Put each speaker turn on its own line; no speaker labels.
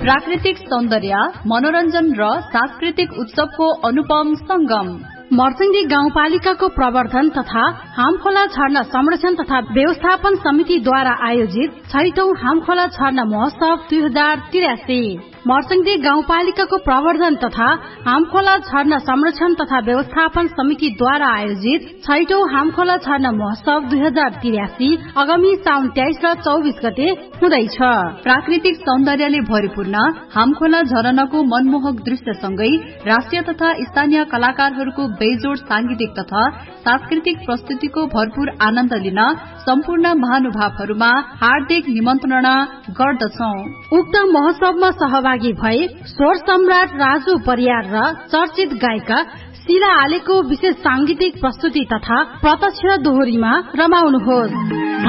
प्राकृतिक सौन्दर्य, मनोरञ्जन र सांस्कृतिक उत्सवको अनुपम संगम।
मर्सिङदी गाउँपालिकाको प्रवर्धन तथा हामखोला झरना संरक्षण तथा व्यवस्थापन समितिद्वारा आयोजित 6औं हामखोला झरना महोत्सव 2083। मर्सिङदी गाउँपालिकाको प्रवर्धन तथा हामखोला झरना संरक्षण तथा व्यवस्थापन समितिद्वारा आयोजित 6औं हामखोला झरना महोत्सव 2083 आगामी साउन 23 र 24 गते हुँदैछ।
प्राकृतिक सौन्दर्यले भरिपूर्ण हामखोला झरनाको मनमोहक दृश्यसँगै राष्ट्रिय तथा स्थानीय कलाकारहरूको बेजोड सांगीतिक तथा सांस्कृतिक प्रस्तुतिको भरपूर आनन्द लिन सम्पूर्ण महानुभावहरूमा हार्दिक निमन्त्रणा गर्दछौ।
उक्त महोत्सवमा सहभागी भई स्वर सम्राट राजु परियार र चर्चित गायिका शिला आलेको विशेष सांगीतिक प्रस्तुति तथा प्रत्यक्ष दोहोरीमा रमाउनुहोस्।